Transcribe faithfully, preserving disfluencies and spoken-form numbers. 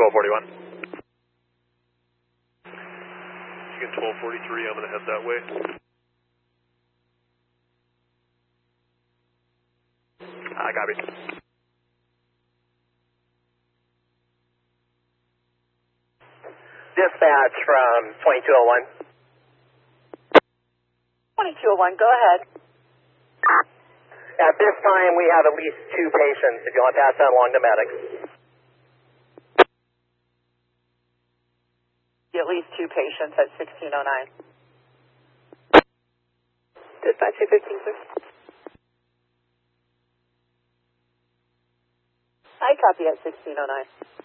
twelve forty-one. You get twelve forty-three, I'm going to head that way. I copy. Dispatch from twenty-two oh one. twenty-two oh one, go ahead. At this time, we have at least two patients. If you want to pass that along to medics. At least two patients at sixteen oh nine. Dispatch two fifteen, sir. I copy at sixteen oh nine.